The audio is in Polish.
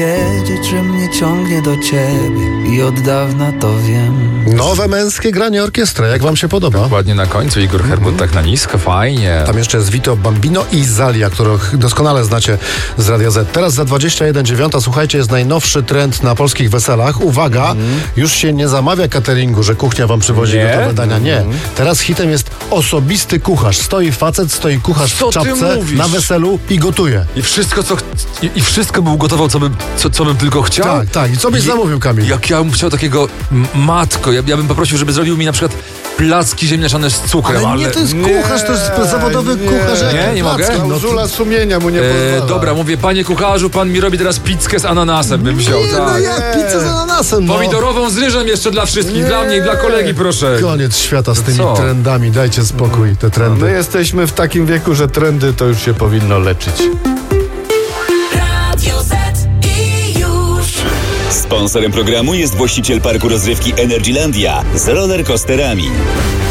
Wiedzieć, że mnie ciągnie do ciebie i od dawna to wiem. Nowe męskie granie orkiestra, jak wam się podoba? Ładnie na końcu Igor Herbut tak na nisko, fajnie. Tam jeszcze jest Vito Bambino i Zalia, których doskonale znacie z Radia Z. Teraz za 21:09, słuchajcie, jest najnowszy trend na polskich weselach. Uwaga, już się nie zamawia cateringu, że kuchnia wam przywozi gotowe dania. Nie. Teraz hitem jest osobisty kucharz. Stoi facet, stoi kucharz Co w ty czapce mówisz? na weselu i gotuje. I wszystko był gotował, co bym tylko chciał. Tak. I co byś zamówił, Kamil? Jak ja bym chciał takiego, matko, ja bym poprosił, żeby zrobił mi na przykład placki ziemniaczane z cukrem, Ale nie, to jest kucharz, to jest zawodowy kucharz. Nie mogę? Klauzula sumienia mu nie pozwala. Dobra, mówię, panie kucharzu, pan mi robi teraz pizzkę z ananasem, bym wziął. Nie, no jak pizzę z ananasem, no. Pomidorową z ryżem jeszcze dla wszystkich, dla mnie i dla kolegi, proszę. Koniec świata z tymi co? trendami, dajcie spokój, te trendy. My jesteśmy w takim wieku, że trendy to już się powinno leczyć. Radio Z i już. Sponsorem programu jest właściciel parku rozrywki Energylandia z rollercoasterami.